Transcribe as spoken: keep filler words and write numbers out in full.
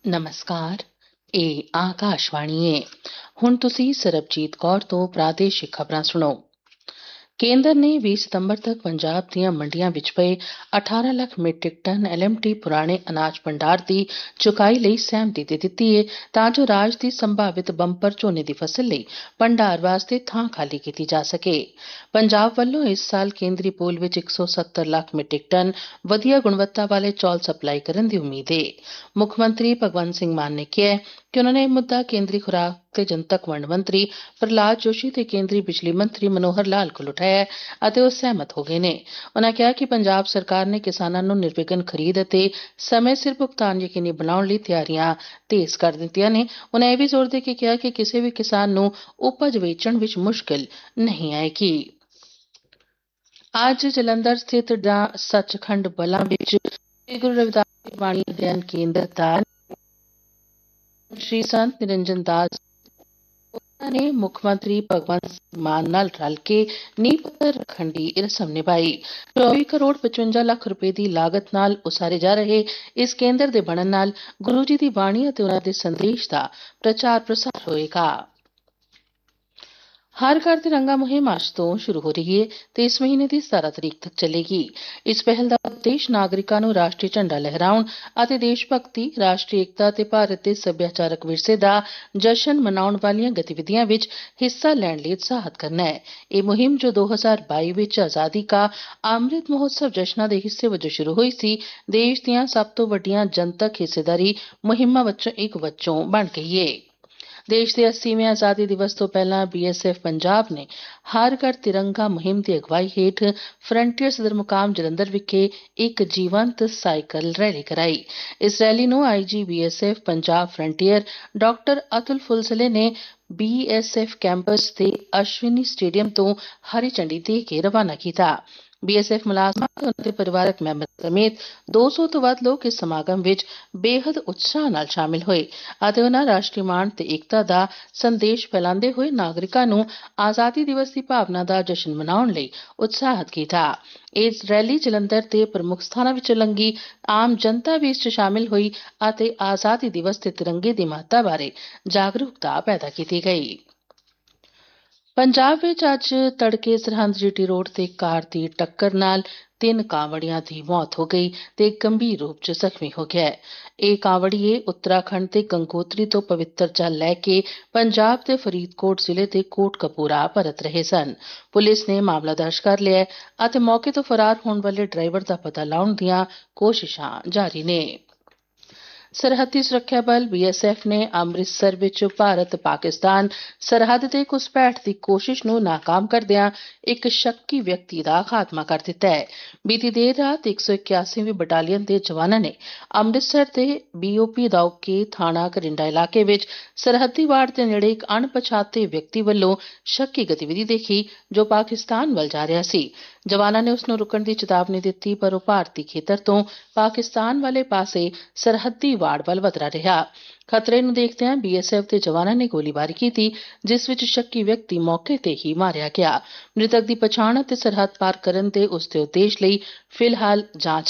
ਨਮਸਕਾਰ। ਇਹ ਆਕਾਸ਼ਵਾਣੀ ਹੈ। ਹੁਣ ਤੁਸੀਂ ਸਰਬਜੀਤ ਕੌਰ ਤੋਂ ਪ੍ਰਾਦੇਸ਼ਿਕ ਖਬਰਾਂ ਸੁਣੋ। ਕੇਂਦਰ ਨੇ ਵੀਹ ਸਤੰਬਰ ਤੱਕ ਪੰਜਾਬ ਦੀਆਂ ਮੰਡੀਆਂ ਵਿੱਚ ਪਏ ਅਠਾਰਾਂ lakh metric ton L M T ਪੁਰਾਣੇ ਅਨਾਜ ਭੰਡਾਰ ਦੀ ਚੁਕਾਈ ਲਈ ਸਹਿਮਤੀ ਦੇ ਦਿੱਤੀ ਹੈ ਤਾਂ ਜੋ ਰਾਜ ਦੀ ਸੰਭਾਵਿਤ ਬੰਪਰ ਝੋਨੇ ਦੀ ਫਸਲ ਲਈ ਭੰਡਾਰ ਵਾਸਤੇ ਥਾਂ ਖਾਲੀ ਕੀਤੀ ਜਾ ਸਕੇ। ਪੰਜਾਬ ਵੱਲੋਂ ਇਸ ਸਾਲ ਕੇਂਦਰੀ ਪੂਲ ਵਿੱਚ ਇੱਕ ਸੌ ਸੱਤਰ ਲੱਖ ਮੀਟ੍ਰਿਕ ਟਨ ਵਧੀਆ ਗੁਣਵੱਤਾ ਵਾਲੇ ਚੌਲ ਸਪਲਾਈ ਕਰਨ ਦੀ ਉਮੀਦ ਹੈ। ਮੁੱਖ ਮੰਤਰੀ ਭਗਵੰਤ ਸਿੰਘ ਮਾਨ ਨੇ ਕਿਹਾ ਕਿ ਉਨ੍ਹਾਂ ਨੇ ਇਹ ਮੁੱਦਾ ਕੇਂਦਰੀ ਖੁਰਾਕ ਤੇ ਜਨਤਕ ਵੰਡ ਮੰਤਰੀ ਪ੍ਰਹਲਾਦ ਜੋਸ਼ੀ ਤੇ ਕੇਂਦਰੀ ਬਿਜਲੀ ਮੰਤਰੀ ਮਨੋਹਰ ਲਾਲ ਕੋਲ ਉਠਾਇਆ ਅਤੇ ਉਹ ਸਹਿਮਤ ਹੋ ਗਏ ਨੇ। ਉਨ੍ਹਾਂ ਕਿਹਾ ਕਿ ਪੰਜਾਬ ਸਰਕਾਰ ਨੇ ਕਿਸਾਨਾਂ ਨੂੰ ਨਿਰਵਿਘਨ ਖਰੀਦ ਅਤੇ ਸਮੇਂ ਸਿਰ ਭੁਗਤਾਨ ਯਕੀਨੀ ਬਣਾਉਣ ਲਈ ਤਿਆਰੀਆਂ ਤੇਜ਼ ਕਰ ਦਿੱਤੀਆਂ ਨੇ। ਉਨ੍ਹਾਂ ਇਹ ਵੀ ਜ਼ੋਰ ਦੇ ਕੇ ਕਿਹਾ ਕਿ ਕਿਸੇ ਵੀ ਕਿਸਾਨ ਨੂੰ ਉਪਜ ਵੇਚਣ ਵਿੱਚ ਮੁਸ਼ਕਿਲ ਨਹੀਂ ਆਏਗੀ। ਅੱਜ ਜਲੰਧਰ ਸਥਿਤ ਡਾ ਸੱਚਖੰਡ ਬਲਾਂ ਵਿੱਚ ਸ੍ਰੀ ਗੁਰੂ ਰਵਿਦਾਸ ਜੀ ਬਾਣੀ ਅਧਿਐਨ ਕੇਂਦਰ ਦਾ ਸ਼੍ਰੀ ਸੰਤ ਨਿਰੰਜਨ ਦਾਸ ਨੇ ਮੁੱਖ ਮੰਤਰੀ ਭਗਵੰਤ ਸਿੰਘ ਮਾਨ ਨਾਲ ਰਲ ਕੇ ਨੀਂਹ ਪੱਥਰ ਰੱਖਣ ਦੀ ਰਸਮ ਨਿਭਾਈ। ਚੌਵੀ ਕਰੋੜ ਪਚਵੰਜਾ ਲੱਖ ਰੁਪਏ ਦੀ ਲਾਗਤ ਨਾਲ ਉਸਾਰੇ ਜਾ ਰਹੇ ਇਸ ਕੇਂਦਰ ਦੇ ਬਣਨ ਨਾਲ ਗੁਰੂ ਜੀ ਦੀ ਬਾਣੀ ਅਤੇ ਉਨ੍ਹਾਂ ਦੇ ਸੰਦੇਸ਼ ਦਾ ਪ੍ਰਚਾਰ ਪ੍ਰਸਾਰ ਹੋਏਗਾ। ਹਰ ਘਰ ਤਿਰੰਗਾ ਮੁਹਿੰਮ ਅੱਜ ਤੋਂ ਸ਼ੁਰੂ ਹੋ ਰਹੀ ਹੈ ਤੇ ਇਸ ਮਹੀਨੇ ਦੀ ਸਤਾਰਾਂ ਤਰੀਕ ਤੱਕ ਚੱਲੇਗੀ। ਇਸ ਪਹਿਲ ਦਾ ਉਦੇਸ਼ ਨਾਗਰਿਕਾਂ ਨੂੰ ਰਾਸ਼ਟਰੀ ਝੰਡਾ ਲਹਿਰਾਉਣ ਅਤੇ ਦੇਸ਼ ਭਗਤੀ, ਰਾਸ਼ਟਰੀ ਏਕਤਾ ਤੇ ਭਾਰਤ ਦੇ ਸੱਭਿਆਚਾਰਕ ਵਿਰਸੇ ਦਾ ਜਸ਼ਨ ਮਨਾਉਣ ਵਾਲੀਆਂ ਗਤੀਵਿਧੀਆਂ ਵਿੱਚ ਹਿੱਸਾ ਲੈਣ ਲਈ ਉਤਸ਼ਾਹਿਤ ਕਰਨਾ ਹੈ। ਇਹ ਮੁਹਿੰਮ ਜੋ ਦੋ ਹਜ਼ਾਰ ਬਾਈ ਵਿੱਚ ਆਜ਼ਾਦੀ ਕਾ ਅੰਮ੍ਰਿਤ ਮਹੋਤਸਵ ਜਸ਼ਨਾਂ ਦੇ ਹਿੱਸੇ ਵਜੋਂ ਸ਼ੁਰੂ ਹੋਈ ਸੀ, ਦੇਸ਼ ਦੀਆਂ ਸਭ ਤੋਂ ਵੱਡੀਆਂ ਜਨਤਕ ਹਿੱਸੇਦਾਰੀ ਮੁਹਿੰਮਾਂ ਵਿੱਚੋਂ ਇੱਕ ਵਜੋਂ ਬਣ ਗਈ ਹੈ। ਦੇਸ਼ ਦੇ ਅੱਸੀਵੇਂ ਆਜ਼ਾਦੀ ਦਿਵਸ ਤੋਂ ਪਹਿਲਾਂ ਬੀ ਐਸ ਐਫ ਪੰਜਾਬ ਨੇ ਹਰ ਘਰ ਤਿਰੰਗਾ ਮੁਹਿੰਮ ਦੀ ਅਗਵਾਈ ਹੇਠ ਫਰੰਟੀਅਰ ਸਦਰ ਮੁਕਾਮ ਜਲੰਧਰ ਵਿਖੇ ਇੱਕ ਜੀਵੰਤ ਸਾਈਕਲ ਰੈਲੀ ਕਰਾਈ। ਇਸ ਰੈਲੀ ਨੂੰ ਆਈ ਜੀ B S F Punjab frontier doctor Atul ਫੁਲਸਲੇ ਨੇ ਬੀ ਐਸ ਐਫ ਕੈਂਪਸ ਦੇ ਅਸ਼ਵਨੀ ਸਟੇਡੀਅਮ ਤੋਂ ਹਰੀ ਝੰਡੀ ਦੇ ਕੇ ਰਵਾਨਾ ਕੀਤਾ। ਬੀ ਐਸ ਐਫ ਮੁਲਾਜ਼ਮਾਂ ਤੇ ਉਨ੍ਹਾਂ ਦੇ ਪਰਿਵਾਰਕ ਮੈਂਬਰ ਸਮੇਤ ਦੋ ਸੌ ਤੋਂ ਵੱਧ ਲੋਕ ਇਸ ਸਮਾਗਮ ਵਿੱਚ ਬੇਹੱਦ ਉਤਸ਼ਾਹ ਨਾਲ ਸ਼ਾਮਿਲ ਹੋਏ ਅਤੇ ਉਨ੍ਹਾਂ ਰਾਸ਼ਟਰੀ ਮਾਣ ਤੇ ਏਕਤਾ ਦਾ ਸੰਦੇਸ਼ ਫੈਲਾਉਂਦੇ ਹੋਏ ਨਾਗਰਿਕਾਂ ਨੂੰ ਆਜ਼ਾਦੀ ਦਿਵਸ ਦੀ ਭਾਵਨਾ ਦਾ ਜਸ਼ਨ ਮਨਾਉਣ ਲਈ ਉਤਸ਼ਾਹਿਤ ਕੀਤਾ। ਇਸ ਰੈਲੀ ਜਲੰਧਰ ਦੇ ਪ੍ਰਮੁੱਖ ਸਥਾਨਾਂ ਵਿੱਚ ਲੰਘੀ, ਆਮ ਜਨਤਾ ਵੀ ਇਸ 'ਚ ਸ਼ਾਮਿਲ ਹੋਈ ਅਤੇ ਆਜ਼ਾਦੀ ਦਿਵਸ ਤੇ ਤਿਰੰਗੇ ਦੀ ਮਹੱਤਤਾ ਬਾਰੇ ਜਾਗਰੂਕਤਾ ਪੈਦਾ ਕੀਤੀ ਗਈ। ਪੰਜਾਬ ਵਿੱਚ ਅੱਜ ਤੜਕੇ ਸਰਹੰਦ ਜੀ ਟੀ ਰੋਡ ਤੇ ਕਾਰ ਦੀ ਟੱਕਰ ਨਾਲ ਤਿੰਨ ਕਾਂਵੜੀਆਂ ਦੀ ਮੌਤ ਹੋ ਗਈ ਤੇ ਇੱਕ ਗੰਭੀਰ ਰੂਪ 'ਚ ਜ਼ਖਮੀ ਹੋ ਗਿਆ ਹੈ। ਇਹ ਕਾਂਵੜੀਏ ਉੱਤਰਾਖੰਡ ਦੇ ਗੰਗੋਤਰੀ ਤੋਂ ਪਵਿੱਤਰ ਜਲ ਲੈ ਕੇ ਪੰਜਾਬ ਦੇ ਫਰੀਦਕੋਟ ਜ਼ਿਲ੍ਹੇ ਦੇ ਕੋਟਕਪੂਰਾ ਪਰਤ ਰਹੇ ਸਨ। ਪੁਲਿਸ ਨੇ ਮਾਮਲਾ ਦਰਜ ਕਰ ਲਿਆ ਅਤੇ ਮੌਕੇ ਤੋਂ ਫਰਾਰ ਹੋਣ ਵਾਲੇ ਡਰਾਈਵਰ ਦਾ ਪਤਾ ਲਾਉਣ ਦੀਆਂ ਕੋਸ਼ਿਸ਼ਾਂ ਜਾਰੀ ਨੇ। ਸਰਹੱਦੀ ਸੁਰੱਖਿਆ ਬਲ ਬੀ ਐਸ ਐਫ ਨੇ ਅੰਮ੍ਰਿਤਸਰ ਵਿੱਚ ਭਾਰਤ ਪਾਕਿਸਤਾਨ ਸਰਹੱਦ ਤੇ ਘੁਸਪੈਠ ਦੀ ਕੋਸ਼ਿਸ਼ ਨੂੰ ਨਾਕਾਮ ਕਰਦਿਆਂ ਇੱਕ ਸ਼ੱਕੀ ਵਿਅਕਤੀ ਦਾ ਖਾਤਮਾ ਕਰ ਦਿੱਤਾ ਹੈ। ਬੀਤੀ ਦੇਰ ਰਾਤ ਇੱਕ ਸੌ ਇਕਿਆਸੀਵੀਂ ਬਟਾਲੀਅਨ ਦੇ ਜਵਾਨਾਂ ਨੇ ਅੰਮ੍ਰਿਤਸਰ ਦੇ ਬੀ ਓ ਪੀ ਦੌਕੇ ਥਾਣਾ ਕਰਿੰਡਾ ਇਲਾਕੇ ਵਿੱਚ ਸਰਹੱਦੀ ਵਾੜ ਦੇ ਨੇੜੇ ਇੱਕ ਅਣਪਛਾਤੇ ਵਿਅਕਤੀ ਵੱਲੋਂ ਸ਼ੱਕੀ ਗਤੀਵਿਧੀ ਦੇਖੀ ਜੋ ਪਾਕਿਸਤਾਨ ਵੱਲ ਜਾ ਰਿਹਾ ਸੀ। ਜਵਾਨਾਂ ਨੇ ਉਸ ਨੂੰ ਰੁਕਣ ਦੀ ਚੇਤਾਵਨੀ ਦਿੱਤੀ ਪਰ ਉਹ ਭਾਰਤੀ ਖੇਤਰ ਤੋਂ ਪਾਕਿਸਤਾਨ ਵਾਲੇ ਪਾਸੇ ਸਰਹੱਦੀ ਵਾੜ ਵੱਲ ਵਧਦਾ ਰਿਹਾ। ਖਤਰੇ ਨੂੰ ਦੇਖਦਿਆਂ ਬੀ ਐਸ ਐਫ ਦੇ ਜਵਾਨਾਂ ਨੇ ਗੋਲੀਬਾਰੀ ਕੀਤੀ ਜਿਸ ਵਿੱਚ ਸ਼ੱਕੀ ਵਿਅਕਤੀ ਮੌਕੇ ਤੇ ਹੀ ਮਾਰਿਆ ਗਿਆ। ਮ੍ਰਿਤਕ ਦੀ ਪਛਾਣ ਅਤੇ ਸਰਹੱਦ ਪਾਰ ਕਰਨ ਦੇ ਉਸ ਦੇ ਉਦੇਸ਼ ਲਈ ਫਿਲਹਾਲ ਜਾਂਚ